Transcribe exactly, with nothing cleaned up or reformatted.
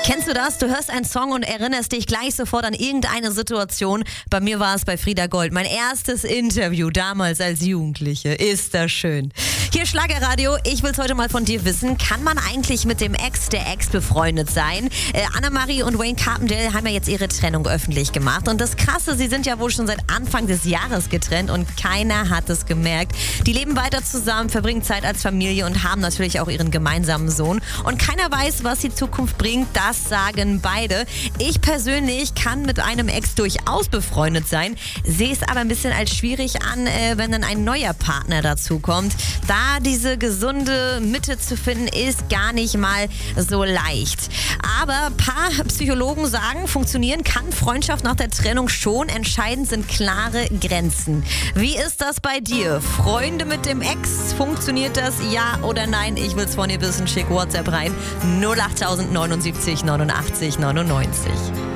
Kennst du das? Du hörst einen Song und erinnerst dich gleich sofort an irgendeine Situation. Bei mir war es bei Frieda Gold. Mein erstes Interview damals als Jugendliche. Ist das schön. Hier Schlagerradio. Ich will es heute mal von dir wissen. Kann man eigentlich mit dem Ex der Ex befreundet sein? Äh, Annemarie und Wayne Carpendale haben ja jetzt ihre Trennung öffentlich gemacht. Und das Krasse, sie sind ja wohl schon seit Anfang des Jahres getrennt und keiner hat es gemerkt. Die leben weiter zusammen, verbringen Zeit als Familie und haben natürlich auch ihren gemeinsamen Sohn. Und keiner weiß, was die Zukunft bringt. Das sagen beide. Ich persönlich kann mit einem Ex durchaus befreundet sein, sehe es aber ein bisschen als schwierig an, äh, wenn dann ein neuer Partner dazu kommt. Da diese gesunde Mitte zu finden, ist gar nicht mal so leicht. Aber ein paar Psychologen sagen, funktionieren kann Freundschaft nach der Trennung schon. Entscheidend sind klare Grenzen. Wie ist das bei dir? Freunde mit dem Ex, funktioniert das? Ja oder nein? Ich will es von dir wissen. Schick WhatsApp rein. null acht neunundsiebzig neunundachtzig neunundneunzig.